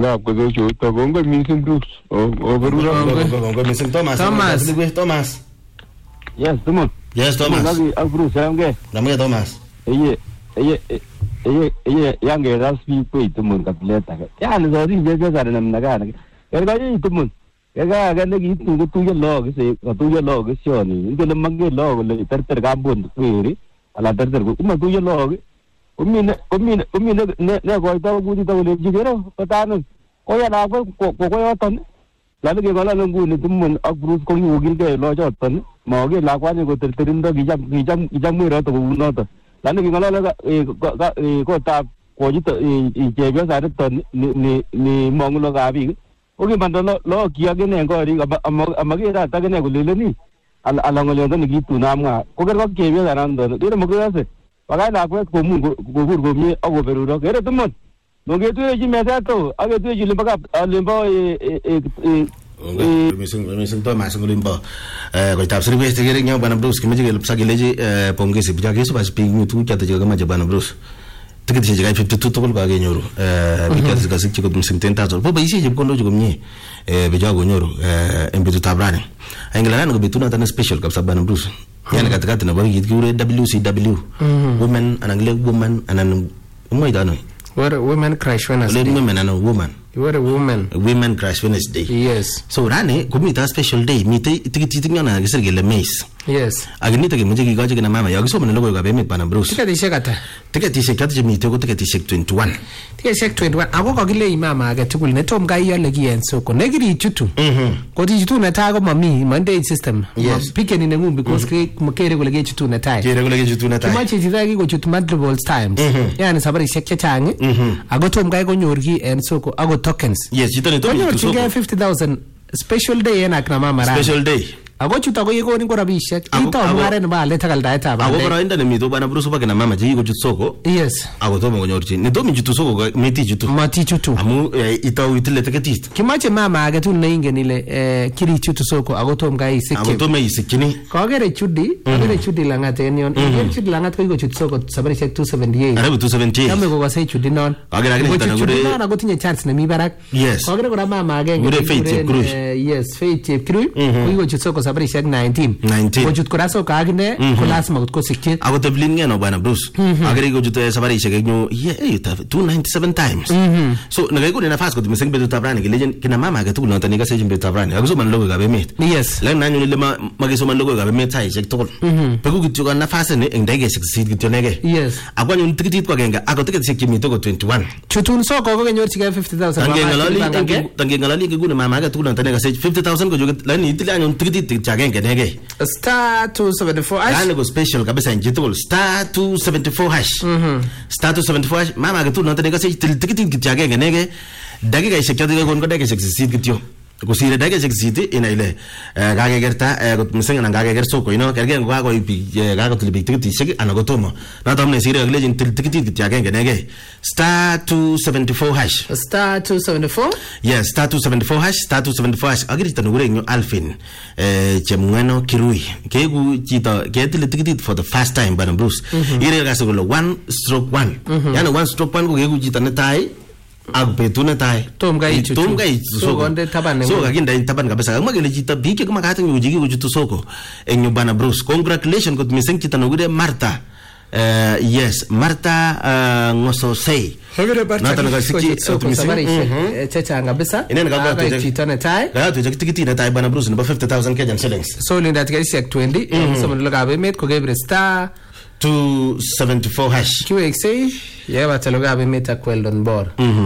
ngap ko so to gongo missing Bruce gongo missing Thomas yes Thomas Bruce amge Thomas yange raspi ko tumun kapleta ya ni zori je sare namna ga ga tumun ga ne gi tu ye log se tu ye log sioni ngel magge log le ter ga bond queri ala ter ko ma tu ye log umine ne ko ta gudi ta le jigero patano ko ya na ko yo ton la ne ga la ngu ni tumun ak Bruce ko yu gil ge lo jo ton ma ge la kwa ni ko ter ndo gi jam mi ro to no to la ne ga la ga ko ta ko ji to je be sa ton ni mong lo ga bi oke mandalo lo kia gene ko ri amage ra ta gene ko le ni ala ngole ndo ni gitu namga ko ger ko ke be ran ndo dire mo ko ase paga na ko mu go mi ago beru ro gere tumon no ge tu ji me ta to age tu ji limba limba mising to mas limba ko tap sri be gere nya bana Bruce kimi ge lupsa ge leji pomge se bija ge so bas ping tu ta je ga ma bana Bruce ticket je ga 52 to ko ga ge nyoro because ga sik ko mising 10000 bo ba isi je ko ndo jo mni bija go nyoro embitu tabrani angela na go bituna tan special ka sabana Bruce yana katikati na bari gure WCW women anangle woman anan mo idano what women crash Wednesday women anan woman what a women crash Wednesday yes so rane kumita special day mite tikiti ngana gisirgele mes yes agnita ke muje gigaje na mama yagiso mna logo ga be met bana Bruce tikati shekata je mite ko tikati shek 21 tikati shek 21 ako gile mama ga tukul ne tom ga yale gi enso ko negiri chutu ko ti chutu na ta go mami Monday system yes pikeni ne ngumbi because ke mukere go lege chutu na tai kuma che ti dagi go chutu multiple times yani sabari shek change ago tom ga go nyorgi enso ko ago tokens yes chitone to 50,000 special day yana kana mama special day ago chuta go yego ni ko rabishek ito ngare ne ba le takal data ba ago bara inda ne mi to bana Bruce ba kana mama je go chutsoko yes ago to mo nyorchi ne to mi chutsoko ga miti chutu mati chutu amu ita uitile teketist kimache mama aga tu ne inge nile kiri chutu soko ago to ngai sikki ago to me isikini ko gere chudi langate nion gere chudi langat ko go chutsoko sabari check 278 arabu 278 kame go sai chudi non agera gere chudi na go tinye chance ne mi barak yes ko gere go mama aga gure yes faith kru ko go chutsoko sabari check 19 go chut koraso ka agne ko lasma ko sikki ago to blin ngeno bana Bruce agera go chut sabari check nyo 297 times so na go na fast ko miseng be tabrani ke legend kina mama ga tukul nantani ga sejin be tabrani ago so man logo ga be met yes lan nanyo le magiso man logo ga be met sai check tukul pe ku gitu na fast ne ndege succeed gitu nege yes agwa nyo tikiti ko genga ago tikiti check mi to ko 21 chutun so ko ga nyor tiga 50,000 tangi ngalali ke gune mama ga tukul nantani ga sej 50,000 ko joga lan itila nyo tikiti cha genga nege star 274 hash lan go special kabisa njitukul star 274 hash star 274 hash mama ga tukul nantani ga sej tikiti cha genga nege dagi ga shekya diga gon ko dagi sheksit gityo ko sire dagi sheksit ina ile ga ga gerta ko miseng na ga ga gerso ko ino kerge ga ko ipi ga ko tilbi tikiti shek ana go tomo na tamne sire ga legend tikiti gitya ga nege star 274 hash star 274 yes star 274 hash star 274 hash agri tanure nyo alfin chemweno kirui ke gu chita ke tikiti for the first time bana Bruce ire ga so 1/1 yana 1/1 ko ke gu chita ne tai agpetuna tai tom gai so gonde taban so gaginda taban kabisa magele jita bike kuma kata nyujigi ujutu soko enyo bana Bruce congratulations ko miseng kita nogude Martha yes Martha ngoso sei na tanaga siki checha ngabisa inene ga to chitone tai ga to tikiti na tai bana Bruce no 50,000 Kenyan shillings so linda tikati sek 20 so mloga be met ko gebre star 274 hash QXA yeba teloga be met akwel don bor